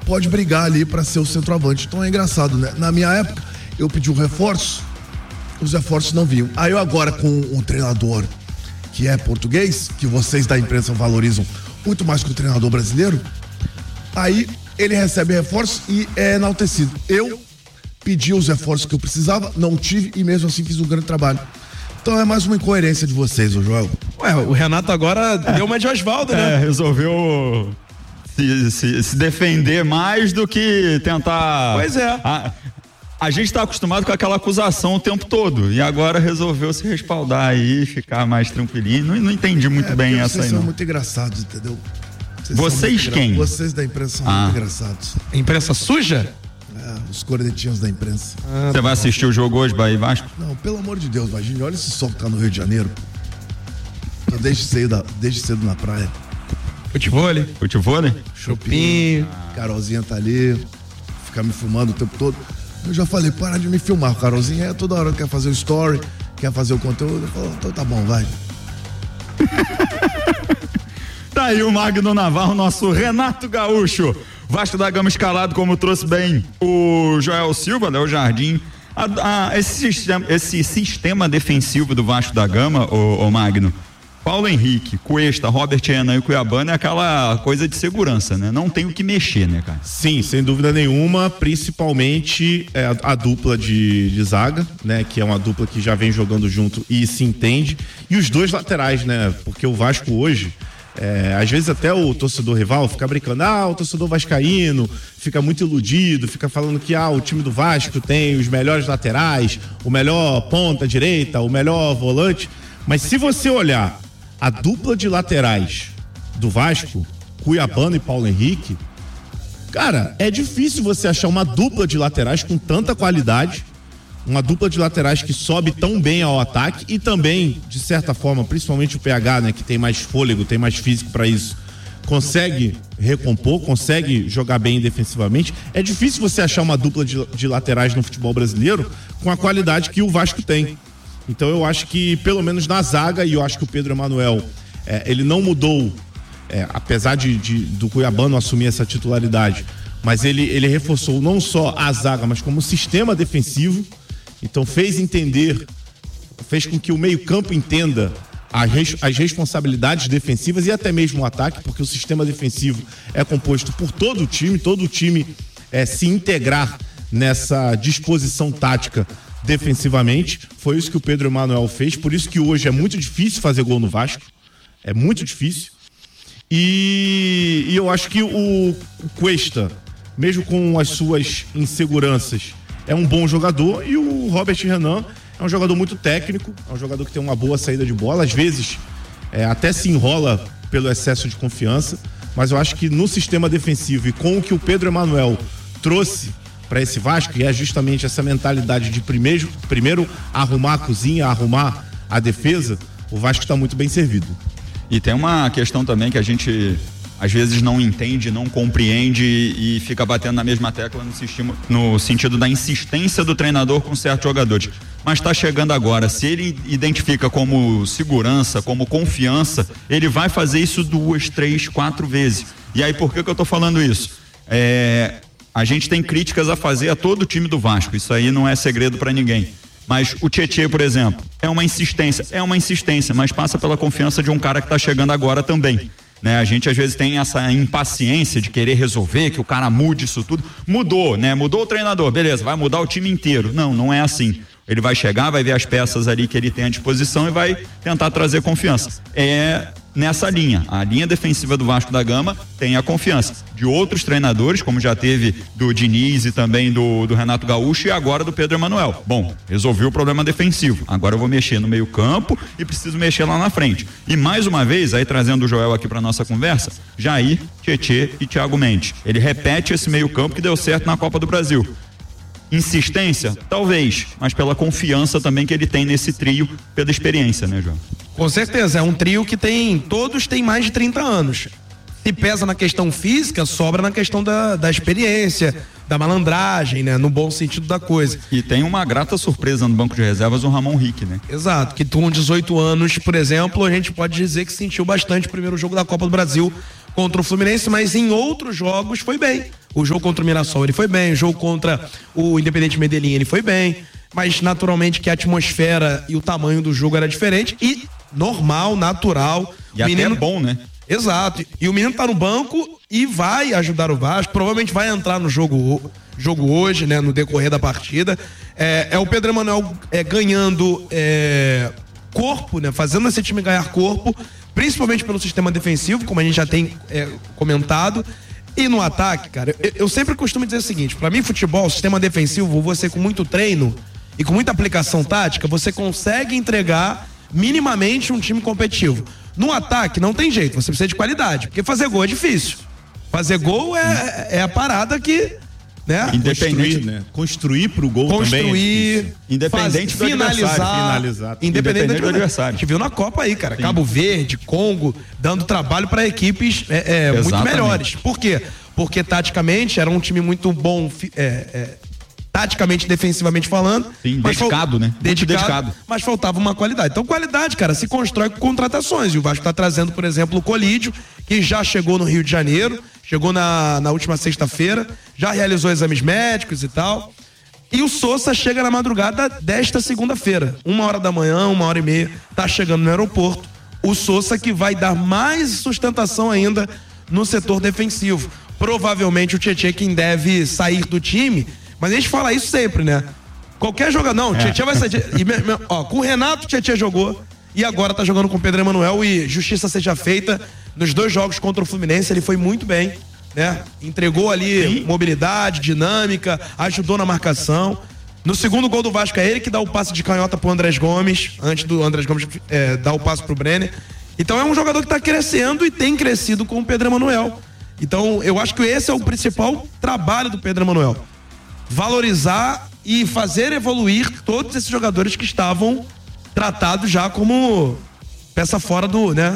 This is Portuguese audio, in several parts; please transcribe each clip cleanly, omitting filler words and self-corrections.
pode brigar ali para ser o centroavante. Então é engraçado, né? Na minha época, eu pedi um reforço, os reforços não vinham. Aí eu agora com um treinador que é português, que vocês da imprensa valorizam muito mais que o treinador brasileiro, aí ele recebe reforços e é enaltecido. Eu pedi os reforços que eu precisava, não tive e mesmo assim fiz um grande trabalho. Então é mais uma incoerência de vocês, ô Joel. Ué, o Renato agora deu uma de Osvaldo, né? Resolveu se defender mais do que tentar... Pois é. A gente tá acostumado com aquela acusação o tempo todo e agora resolveu se respaldar aí e ficar mais tranquilinho. Não entendi muito bem essa aí, não. Vocês são muito engraçados, entendeu? Vocês quem? Vocês da imprensa são muito engraçados. Imprensa suja? Os cornetinhos da imprensa. Você vai assistir o jogo hoje, Bahia e Vasco? Não, pelo amor de Deus, Varginho, olha esse sol que tá no Rio de Janeiro. Tô desde cedo na praia. Futevôlei? Chopinho. Carolzinha tá ali, fica me filmando o tempo todo. Eu já falei, para de me filmar, Carolzinha. Toda hora quer fazer o story, quer fazer o conteúdo. Eu falo, então tá bom, vai. Tá aí o Magno Navarro, nosso Renato Gaúcho. Vasco da Gama escalado, como trouxe bem o Joel Silva, Léo Jardim. Esse sistema defensivo do Vasco da Gama, o Magno, Paulo Henrique, Cuesta, Robert Renan e Cuiabano é aquela coisa de segurança, né? Não tem o que mexer, né, cara? Sim, sem dúvida nenhuma, principalmente a dupla de zaga, né? Que é uma dupla que já vem jogando junto e se entende. E os dois laterais, né? Porque o Vasco hoje, às vezes até o torcedor rival fica brincando, o torcedor vascaíno fica muito iludido, fica falando que o time do Vasco tem os melhores laterais, o melhor ponta direita, o melhor volante. Mas se você olhar a dupla de laterais do Vasco, Cuiabano e Paulo Henrique, cara, é difícil você achar uma dupla de laterais com tanta qualidade, uma dupla de laterais que sobe tão bem ao ataque e também, de certa forma, principalmente o PH, né, que tem mais fôlego, tem mais físico para isso, consegue recompor, consegue jogar bem defensivamente. É difícil você achar uma dupla de laterais no futebol brasileiro com a qualidade que o Vasco tem. Então eu acho que, pelo menos na zaga, e eu acho que o Pedro Emanuel, ele não mudou, apesar do Cuiabano assumir essa titularidade, mas ele reforçou não só a zaga, mas como o sistema defensivo. Então fez com que o meio-campo entenda as responsabilidades defensivas e até mesmo o ataque, porque o sistema defensivo é composto por todo o time se integrar nessa disposição tática defensivamente. Foi isso que o Pedro Emanuel fez, por isso que hoje é muito difícil fazer gol no Vasco, é muito difícil. E eu acho que o Cuesta, mesmo com as suas inseguranças, é um bom jogador, e o Robert Renan é um jogador muito técnico, é um jogador que tem uma boa saída de bola, às vezes até se enrola pelo excesso de confiança, mas eu acho que no sistema defensivo e com o que o Pedro Emanuel trouxe para esse Vasco, e é justamente essa mentalidade de primeiro arrumar a cozinha, arrumar a defesa, o Vasco está muito bem servido. E tem uma questão também que a gente às vezes não entende, não compreende e fica batendo na mesma tecla no sentido da insistência do treinador com certos jogadores. Mas está chegando agora, se ele identifica como segurança, como confiança, ele vai fazer isso 2, 3, 4 vezes. E aí por que eu estou falando isso? A gente tem críticas a fazer a todo o time do Vasco, isso aí não é segredo para ninguém. Mas o Tietê, por exemplo, é uma insistência, mas passa pela confiança de um cara que está chegando agora também. Né? A gente às vezes tem essa impaciência de querer resolver, que o cara mude isso tudo. Mudou, né? Mudou o treinador, beleza, vai mudar o time inteiro. Não é assim. Ele vai chegar, vai ver as peças ali que ele tem à disposição e vai tentar trazer confiança. É nessa linha. A linha defensiva do Vasco da Gama tem a confiança de outros treinadores, como já teve do Diniz e também do Renato Gaúcho e agora do Pedro Emanuel. Bom, resolvi o problema defensivo. Agora eu vou mexer no meio-campo e preciso mexer lá na frente. E mais uma vez, aí trazendo o Joel aqui para nossa conversa, Jair, Tietê e Thiago Mendes. Ele repete esse meio-campo que deu certo na Copa do Brasil. Insistência? Talvez, mas pela confiança também que ele tem nesse trio, pela experiência, né, João? Com certeza, é um trio que todos têm mais de 30 anos. Se pesa na questão física, sobra na questão da experiência, da malandragem, né, no bom sentido da coisa. E tem uma grata surpresa no banco de reservas, o Ramon Rick, né? Exato, que com 18 anos, por exemplo, a gente pode dizer que sentiu bastante o primeiro jogo da Copa do Brasil contra o Fluminense, mas em outros jogos foi bem. O jogo contra o Mirassol ele foi bem, o jogo contra o Independente Medellín ele foi bem, mas naturalmente que a atmosfera e o tamanho do jogo era diferente e normal, natural. E até é bom, né? Exato. E o menino tá no banco e vai ajudar o Vasco, provavelmente vai entrar no jogo hoje, né, no decorrer da partida. É o Pedro Emanuel ganhando corpo, né, fazendo esse time ganhar corpo, principalmente pelo sistema defensivo, como a gente já tem comentado. E no ataque, cara, eu sempre costumo dizer o seguinte: pra mim, futebol, sistema defensivo, você com muito treino e com muita aplicação tática, você consegue entregar minimamente um time competitivo. No ataque, não tem jeito, você precisa de qualidade, porque fazer gol é difícil. Fazer gol é a parada que, né? Construir pro gol também. Independente do finalizar. Independente do adversário. A gente viu na Copa aí, cara. Sim. Cabo Verde, Congo, dando trabalho para equipes muito melhores. Por quê? Porque taticamente era um time muito bom, taticamente, defensivamente falando. Sim, dedicado, né? Dedicado. Mas faltava uma qualidade. Então, qualidade, cara, se constrói com contratações. E o Vasco tá trazendo, por exemplo, o Colídio, que já chegou no Rio de Janeiro, chegou na última sexta-feira, já realizou exames médicos e tal. E o Sousa chega na madrugada desta segunda-feira, 1h da manhã, 1h30, tá chegando no aeroporto. O Sousa que vai dar mais sustentação ainda no setor defensivo. Provavelmente o Tietê quem deve sair do time. Mas a gente fala isso sempre, né? Qualquer jogador. Não, o Tietê vai sair. Com o Renato, o Tietê jogou. E agora tá jogando com o Pedro Emanuel. E justiça seja feita. Nos 2 jogos contra o Fluminense, ele foi muito bem, né? Entregou ali mobilidade, dinâmica, ajudou na marcação. No segundo gol do Vasco, é ele que dá o passe de canhota pro Andrés Gomes, antes do Andrés Gomes dar o passe pro Brenner. Então é um jogador que tá crescendo e tem crescido com o Pedro Emanuel. Então eu acho que esse é o principal trabalho do Pedro Emanuel. Valorizar e fazer evoluir todos esses jogadores que estavam tratados já como peça fora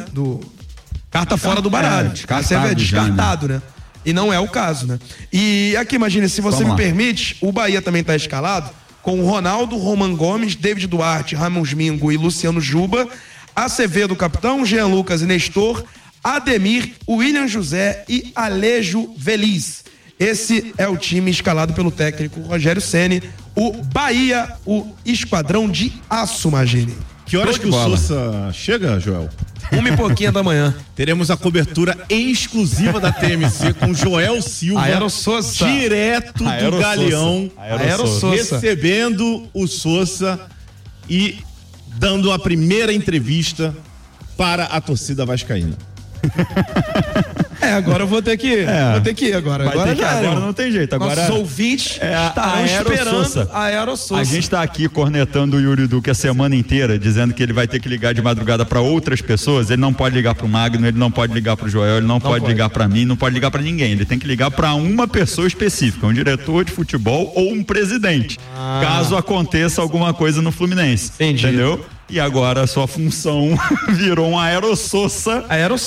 carta fora do baralho. Descartado, né? E não é o caso, né? E aqui, imagine, se você me permite, o Bahia também está escalado com o Ronaldo, Roman Gomes, David Duarte, Ramos Mingo e Luciano Juba, Acevedo, capitão, Jean Lucas e Nestor, Ademir, William José e Alejo Veliz. Esse é o time escalado pelo técnico Rogério Ceni, o Bahia, o esquadrão de aço, imagine. Que horas que o Sousa chega, Joel? 1h da manhã. Teremos a cobertura exclusiva da TMC com Joel Silva, Aerosousa, direto do Galeão, Aerosousa, recebendo o Sousa e dando a primeira entrevista para a torcida vascaína. Agora eu vou ter que ir agora. Agora não tem jeito. Agora nossos ouvintes estarão esperando a Aerosousa. A gente tá aqui cornetando o Yuri Duque a semana inteira, dizendo que ele vai ter que ligar de madrugada para outras pessoas. Ele não pode ligar pro Magno, ele não pode ligar pro Joel, ele não pode ligar para mim, não pode ligar para ninguém. Ele tem que ligar para uma pessoa específica, um diretor de futebol ou um presidente, caso aconteça alguma coisa no Fluminense. Entendi. Entendeu? E agora a sua função virou um Aerosousa.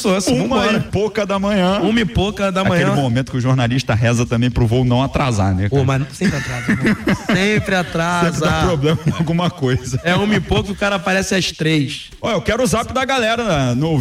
1h da manhã. 1h da manhã. Aquele momento que o jornalista reza também pro voo não atrasar, né? Mas sempre atrasa. Sempre atrasa. Sempre dá problema em alguma coisa. É 1h e o cara aparece às 3. Olha, eu quero o zap da galera no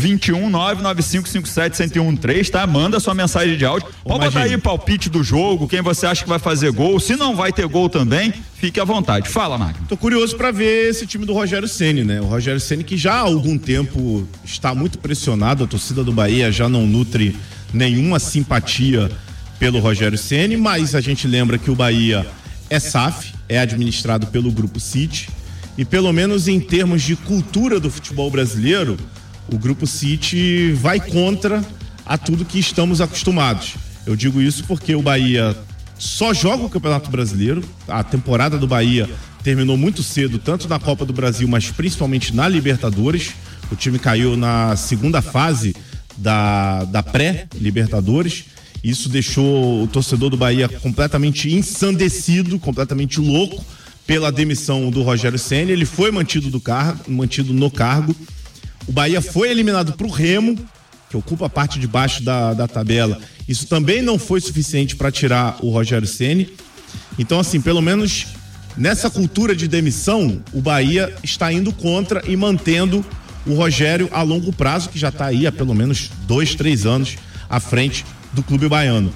21-99557-1013, tá? Manda sua mensagem de áudio. Pode botar aí palpite do jogo, quem você acha que vai fazer gol. Se não vai ter gol também, fique à vontade. Fala, Magno. Tô curioso pra ver esse time do Rogério Ceni, né? O Rogério Ceni que já há algum tempo está muito pressionado, a torcida do Bahia já não nutre nenhuma simpatia pelo Rogério Ceni, mas a gente lembra que o Bahia é SAF, é administrado pelo Grupo City, e pelo menos em termos de cultura do futebol brasileiro, o Grupo City vai contra a tudo que estamos acostumados. Eu digo isso porque o Bahia só joga o Campeonato Brasileiro, a temporada do Bahia terminou muito cedo, tanto na Copa do Brasil, mas principalmente na Libertadores. O time caiu na segunda fase da pré-Libertadores. Isso deixou o torcedor do Bahia completamente ensandecido, completamente louco pela demissão do Rogério Ceni. Ele foi mantido no cargo. O Bahia foi eliminado para o Remo, que ocupa a parte de baixo da tabela. Isso também não foi suficiente para tirar o Rogério Ceni. Então, assim, pelo menos nessa cultura de demissão, o Bahia está indo contra e mantendo o Rogério a longo prazo, que já está aí há pelo menos 2-3 anos à frente do clube baiano.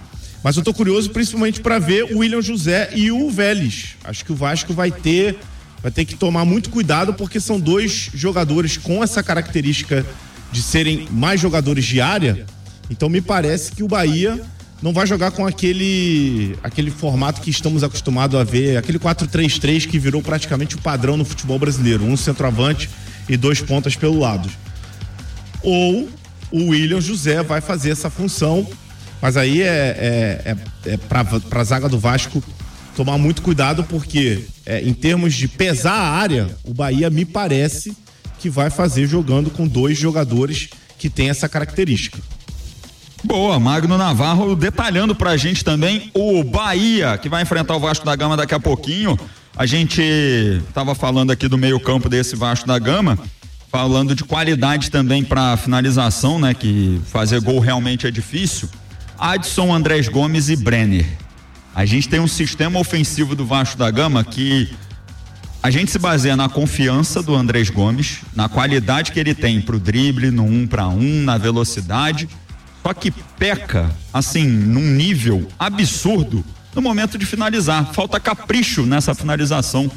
Mas eu tô curioso principalmente para ver o William José e o Vélez. Acho que o Vasco vai ter que tomar muito cuidado, porque são dois jogadores com essa característica de serem mais jogadores de área. Então me parece que o Bahia não vai jogar com aquele formato que estamos acostumados a ver, aquele 4-3-3 que virou praticamente o padrão no futebol brasileiro, um centroavante e 2 pontas pelo lado. Ou o William José vai fazer essa função, mas aí é para a zaga do Vasco tomar muito cuidado, porque em termos de pesar a área, o Bahia me parece que vai fazer jogando com 2 jogadores que tem essa característica. Boa, Magno Navarro detalhando pra gente também o Bahia, que vai enfrentar o Vasco da Gama daqui a pouquinho. A gente tava falando aqui do meio campo desse Vasco da Gama, falando de qualidade também pra finalização, né, que fazer gol realmente é difícil. Adson, Andrés Gomes e Brenner. A gente tem um sistema ofensivo do Vasco da Gama que a gente se baseia na confiança do Andrés Gomes, na qualidade que ele tem pro drible, no 1 para 1, na velocidade. Só que peca, assim, num nível absurdo no momento de finalizar. Falta capricho nessa finalização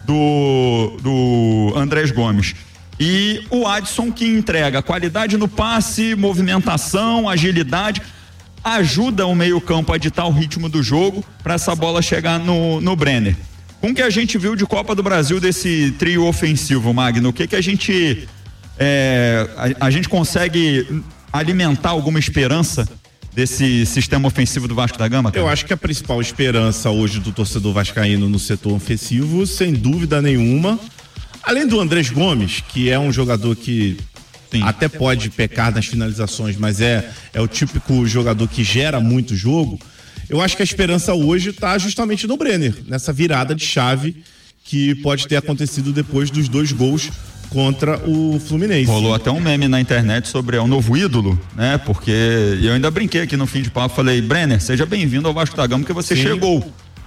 do Andrés Gomes. E o Adson, que entrega qualidade no passe, movimentação, agilidade, ajuda o meio-campo a ditar o ritmo do jogo para essa bola chegar no Brenner. Com o que a gente viu de Copa do Brasil desse trio ofensivo, Magno, o que a gente a gente consegue alimentar alguma esperança desse sistema ofensivo do Vasco da Gama, cara? Eu acho que a principal esperança hoje do torcedor vascaíno no setor ofensivo, sem dúvida nenhuma, além do Andrés Gomes, que é um jogador que sim, até pode pecar nas finalizações, mas é o típico jogador que gera muito jogo. Eu acho que a esperança hoje está justamente no Brenner, nessa virada de chave que pode ter acontecido depois dos 2 gols contra o Fluminense. Rolou até um meme na internet sobre o novo ídolo, né? Porque eu ainda brinquei aqui no fim de papo, falei, Brenner, seja bem-vindo ao Vasco da Gama, porque você sim, chegou.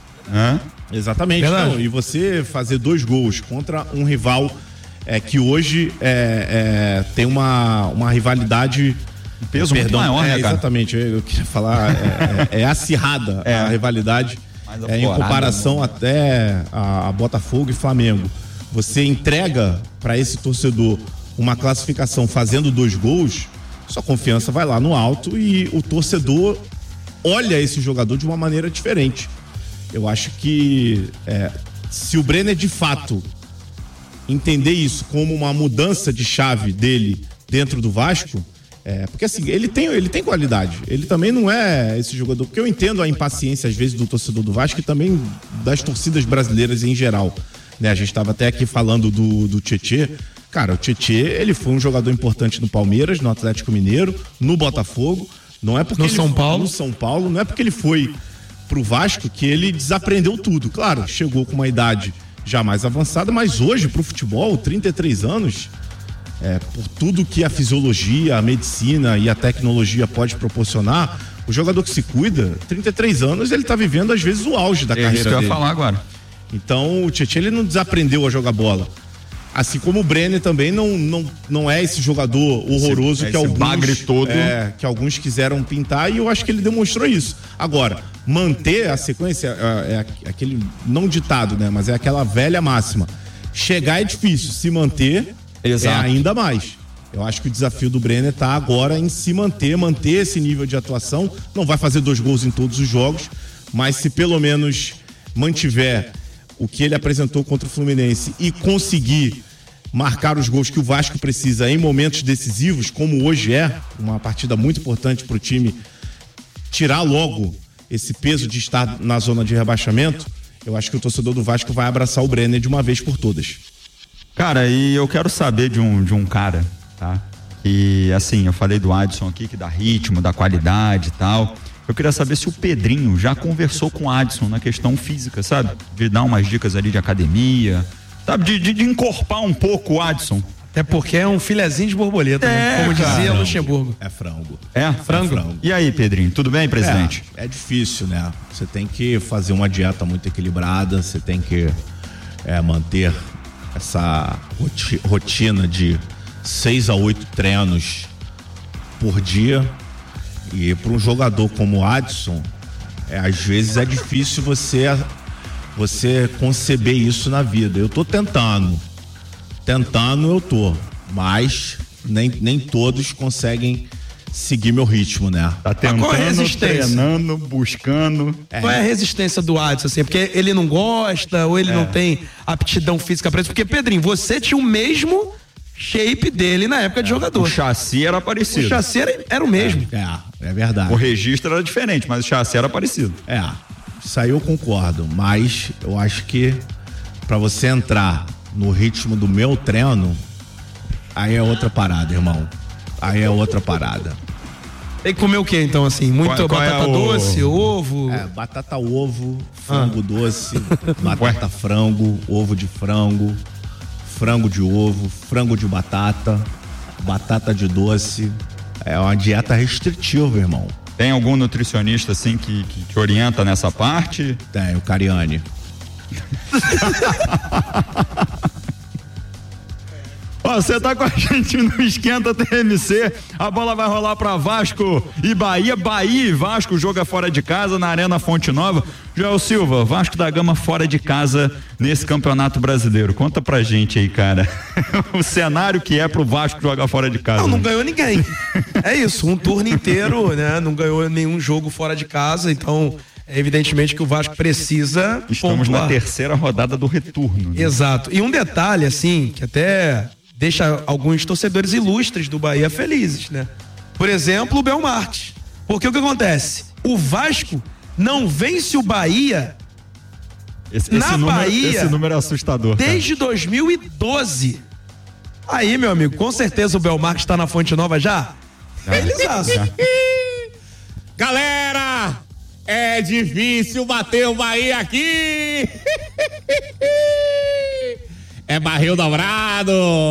Exatamente. Não, e você fazer 2 gols contra um rival que hoje tem uma rivalidade, um peso muito maior, né, cara? Exatamente, eu queria falar, acirrada a rivalidade, em comparação até a Botafogo e Flamengo. Você entrega para esse torcedor uma classificação fazendo 2 gols, sua confiança vai lá no alto e o torcedor olha esse jogador de uma maneira diferente. Eu acho que se o Brenner de fato entender isso como uma mudança de chave dele dentro do Vasco, porque assim, ele tem qualidade, ele também não é esse jogador, porque eu entendo a impaciência às vezes do torcedor do Vasco e também das torcidas brasileiras em geral. Né, a gente estava até aqui falando do Tietê. Cara, o Tietê, ele foi um jogador importante no Palmeiras, no Atlético Mineiro, no Botafogo. Não é porque no São Paulo, não é porque ele foi pro Vasco que ele desaprendeu tudo. Claro, chegou com uma idade já mais avançada, mas hoje pro futebol, 33 anos, por tudo que a fisiologia, a medicina e a tecnologia pode proporcionar, o jogador que se cuida, 33 anos, ele tá vivendo às vezes o auge da carreira dele. É isso que eu ia falar agora. Então o Tietê, ele não desaprendeu a jogar bola. Assim como o Brenner também não é esse jogador horroroso que alguns quiseram pintar, e eu acho que ele demonstrou isso. Agora, manter a sequência aquele, não ditado, né, mas é aquela velha máxima. Chegar é difícil, se manter é ainda mais. Eu acho que o desafio do Brenner tá agora em se manter esse nível de atuação. Não vai fazer 2 gols em todos os jogos, mas se pelo menos mantiver o que ele apresentou contra o Fluminense e conseguir marcar os gols que o Vasco precisa em momentos decisivos, como hoje uma partida muito importante para o time tirar logo esse peso de estar na zona de rebaixamento, eu acho que o torcedor do Vasco vai abraçar o Brenner de uma vez por todas. Cara, e eu quero saber de um cara, tá? E assim, eu falei do Adson aqui, que dá ritmo, dá qualidade e tal. Eu queria saber se o Pedrinho já conversou com o Adson na questão física, sabe? De dar umas dicas ali de academia, sabe? De encorpar um pouco o Adson. Até porque é um filezinho de borboleta, né? Como dizia Luxemburgo. É frango. Frango? E aí, Pedrinho, tudo bem, presidente? É difícil, né? Você tem que fazer uma dieta muito equilibrada, você tem que manter essa rotina de 6 a 8 treinos por dia. E para um jogador como o Adson, Às vezes é difícil você conceber isso na vida. Eu tô tentando eu tô, mas nem todos conseguem seguir meu ritmo, né? Tá tentando, treinando, buscando. Qual é a resistência do Adson, assim? Porque ele não gosta ou ele não tem aptidão física pra isso? Porque, Pedrinho, você tinha o mesmo shape dele na época de jogador. O chassi era parecido. O chassi era o mesmo. É verdade. O registro era diferente, mas o chassi era parecido. Isso aí eu concordo, mas eu acho que pra você entrar no ritmo do meu treino, aí é outra parada, irmão. Aí é outra parada. Tem que comer o que então, assim? Muito batata doce, ovo? Batata, ovo, frango doce, batata frango, ovo de frango, frango de ovo, frango de batata, batata de doce. É uma dieta restritiva, irmão. Tem algum nutricionista assim que te orienta nessa parte? Tem, o Cariani. Você tá com a gente no Esquenta TMC, a bola vai rolar pra Vasco e Bahia e Vasco, joga fora de casa na Arena Fonte Nova. Joel Silva, Vasco da Gama fora de casa nesse Campeonato Brasileiro, conta pra gente aí, cara, o cenário que é pro Vasco jogar fora de casa. Não ganhou ninguém, é isso, um turno inteiro, né, não ganhou nenhum jogo fora de casa, então evidentemente que o Vasco precisa Estamos pontuar. Na terceira rodada do retorno, né? Exato, e um detalhe assim, que até deixa alguns torcedores ilustres do Bahia felizes, né? Por exemplo, o Belmartes. Porque o que acontece? O Vasco não vence o Bahia esse número é assustador. Desde 2012. Aí, meu amigo, com certeza o Belmartes está na Fonte Nova já? Felizaço. Galera, é difícil bater o Bahia aqui. É barril dobrado.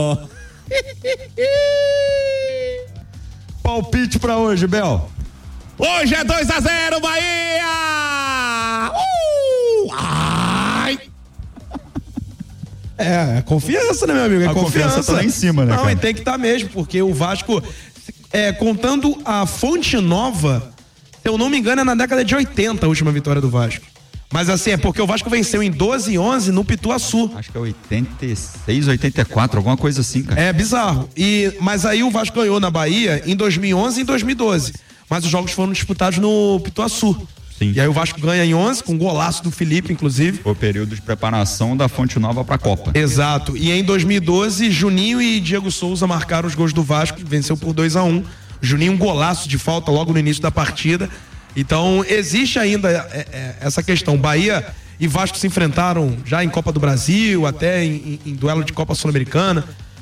Palpite pra hoje, Bel. Hoje é 2-0 Bahia. Ai. É confiança, né, meu amigo? A confiança tá lá em cima, né? Não, e tem que estar mesmo, porque o Vasco, contando a Fonte Nova, se eu não me engano, é na década de 80 a última vitória do Vasco. Mas assim, é porque o Vasco venceu em 12 e 11 no Pituaçu. Acho que é 86, 84, alguma coisa assim, cara. É bizarro. Mas aí o Vasco ganhou na Bahia em 2011 e em 2012. Mas os jogos foram disputados no Pituaçu. Sim. E aí o Vasco ganha em 11, com um golaço do Felipe, inclusive. O período de preparação da Fonte Nova pra Copa. Exato. E em 2012, Juninho e Diego Souza marcaram os gols do Vasco, venceu por 2-1. Juninho, um golaço de falta logo no início da partida. Então, existe ainda essa questão. Bahia e Vasco se enfrentaram já em Copa do Brasil, até em duelo de Copa Sul-Americana.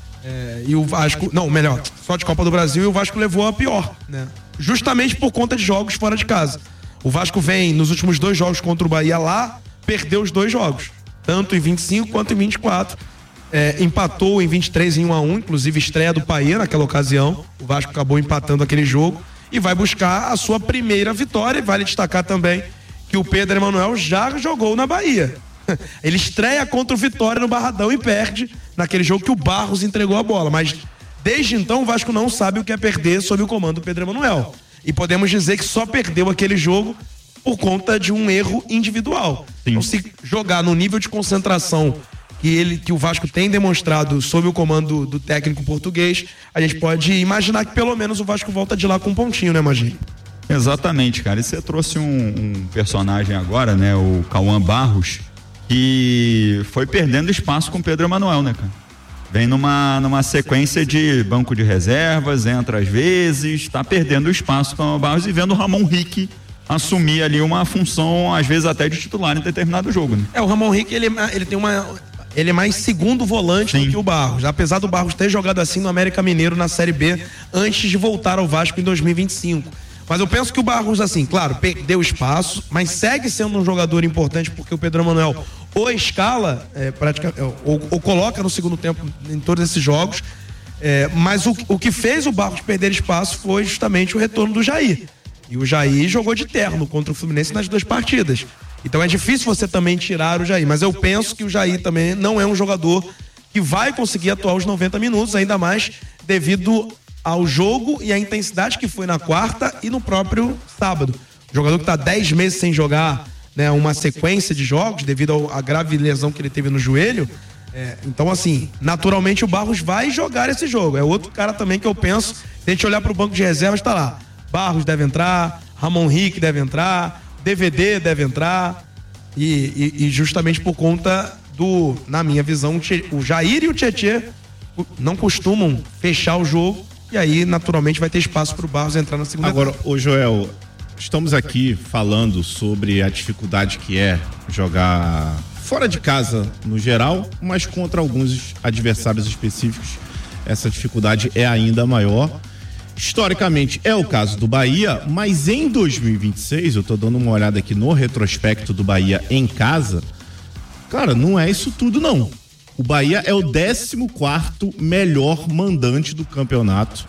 E o Vasco, só de Copa do Brasil, e o Vasco levou a pior, né? Justamente por conta de jogos fora de casa. O Vasco vem nos últimos 2 jogos contra o Bahia lá, perdeu os 2 jogos, tanto em 25 quanto em 24. Empatou em 23 em 1-1, inclusive estreia do Paia naquela ocasião. O Vasco acabou empatando aquele jogo e vai buscar a sua primeira vitória. E vale destacar também que o Pedro Emanuel já jogou na Bahia. Ele estreia contra o Vitória no Barradão e perde naquele jogo que o Barros entregou a bola. Mas desde então o Vasco não sabe o que é perder sob o comando do Pedro Emanuel. E podemos dizer que só perdeu aquele jogo por conta de um erro individual. Sim. Então, se jogar no nível de concentração que o Vasco tem demonstrado sob o comando do técnico português, a gente pode imaginar que pelo menos o Vasco volta de lá com um pontinho, né, Maginho? Exatamente, cara. E você trouxe um personagem agora, né, o Cauã Barros, que foi perdendo espaço com o Pedro Emanuel, né, cara? Vem numa sequência de banco de reservas, entra às vezes, tá perdendo espaço com o Barros e vendo o Ramon Rick assumir ali uma função, às vezes até de titular em determinado jogo, né? O Ramon Rick, ele é mais segundo volante do que o Barros, apesar do Barros ter jogado assim no América Mineiro na Série B antes de voltar ao Vasco em 2025. Mas eu penso que o Barros, assim, claro, perdeu espaço, mas segue sendo um jogador importante porque o Pedro Emanuel ou escala, ou coloca no segundo tempo em todos esses jogos, mas o que fez o Barros perder espaço foi justamente o retorno do Jair. E o Jair jogou de terno contra o Fluminense nas 2 partidas. Então é difícil você também tirar o Jair, mas eu penso que o Jair também não é um jogador que vai conseguir atuar os 90 minutos, ainda mais devido ao jogo e à intensidade que foi na quarta e no próprio sábado. Jogador que tá 10 meses sem jogar, né, uma sequência de jogos devido à grave lesão que ele teve no joelho. Então, assim, naturalmente o Barros vai jogar esse jogo. É outro cara também que eu penso, se a gente olhar pro banco de reservas, tá lá. Barros deve entrar, Ramon Henrique deve entrar, DVD deve entrar, e justamente por conta na minha visão, o Jair e o Tietê não costumam fechar o jogo, e aí naturalmente vai ter espaço pro Barros entrar na segunda. Agora, ô Joel, estamos aqui falando sobre a dificuldade que é jogar fora de casa no geral, mas contra alguns adversários específicos essa dificuldade é ainda maior. Historicamente é o caso do Bahia, mas em 2026, eu tô dando uma olhada aqui no retrospecto do Bahia em casa, cara, não é isso tudo não. O Bahia é o 14º melhor mandante do campeonato.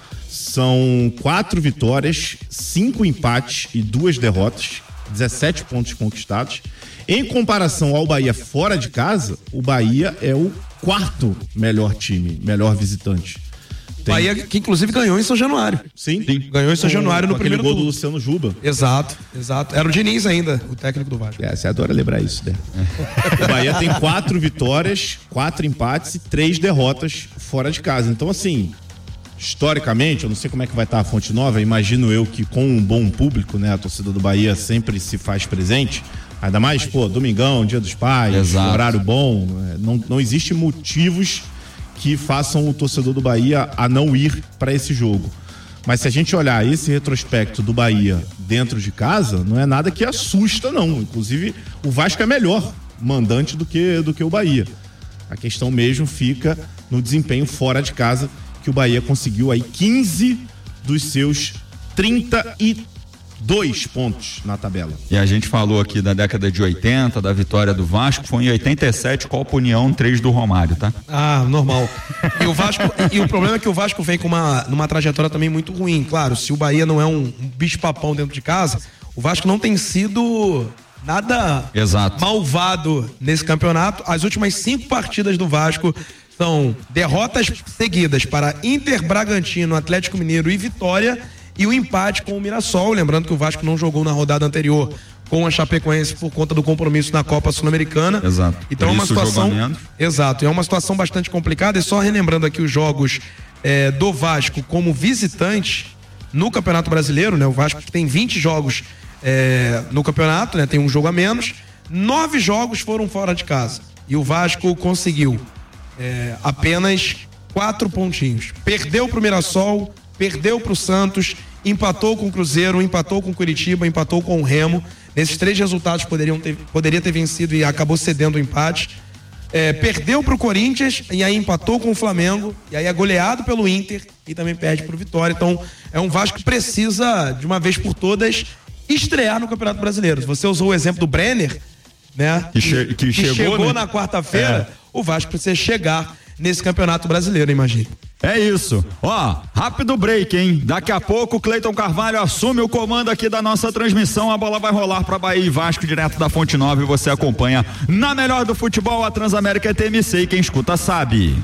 São 4 vitórias, 5 empates e 2 derrotas, 17 pontos conquistados. Em comparação ao Bahia fora de casa, o Bahia é o 4º melhor time, melhor visitante. Bahia que inclusive ganhou em São Januário. Sim. Ganhou em São Januário no primeiro gol turno. do Luciano Juba. Exato. Era o Diniz ainda, o técnico do Vasco. Você adora lembrar isso, né? O Bahia tem 4 vitórias, 4 empates e 3 derrotas fora de casa. Então, assim, historicamente, eu não sei como é que vai estar a Fonte Nova, imagino eu que com um bom público, né, a torcida do Bahia sempre se faz presente, ainda mais, domingão, Dia dos Pais, exato, horário bom, não existe motivos que façam o torcedor do Bahia a não ir para esse jogo. Mas se a gente olhar esse retrospecto do Bahia dentro de casa, não é nada que assusta, não. Inclusive, o Vasco é melhor mandante do que o Bahia. A questão mesmo fica no desempenho fora de casa, que o Bahia conseguiu aí 15 dos seus 32 pontos na tabela. E a gente falou aqui da década de 80, da vitória do Vasco, foi em 87, Copa União, 3 do Romário, tá? Ah, normal. E o problema é que o Vasco vem com numa trajetória também muito ruim. Claro, se o Bahia não é um bicho-papão dentro de casa, o Vasco não tem sido nada malvado nesse campeonato. As últimas 5 partidas do Vasco são derrotas seguidas para Inter, Bragantino, Atlético Mineiro e Vitória, e o empate com o Mirassol. Lembrando que o Vasco não jogou na rodada anterior com a Chapecoense por conta do compromisso na Copa Sul-Americana. Exato. Então é uma situação. Exato, é uma situação bastante complicada. E só relembrando aqui os jogos do Vasco como visitante no Campeonato Brasileiro, né? O Vasco tem 20 jogos no campeonato, né? Tem um jogo a menos. 9 jogos foram fora de casa. E o Vasco conseguiu apenas 4 pontinhos. Perdeu pro Mirassol, perdeu pro Santos, empatou com o Cruzeiro, empatou com o Curitiba, empatou com o Remo. Nesses 3 resultados poderia ter vencido e acabou cedendo o empate. Perdeu pro Corinthians e aí empatou com o Flamengo, e aí é goleado pelo Inter e também perde pro Vitória. Então é um Vasco que precisa, de uma vez por todas, estrear no Campeonato Brasileiro. Você usou o exemplo do Brenner, né? Que chegou, né? Na quarta-feira. O Vasco precisa chegar nesse Campeonato Brasileiro, imagine. É isso. Rápido break, hein? Daqui a pouco o Cleiton Carvalho assume o comando aqui da nossa transmissão. A bola vai rolar para Bahia e Vasco direto da Fonte Nova, e você acompanha na melhor do futebol, a Transamérica TMC, e quem escuta sabe.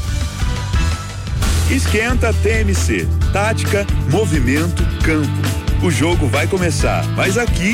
Esquenta TMC. Tática, movimento, campo. O jogo vai começar, mas aqui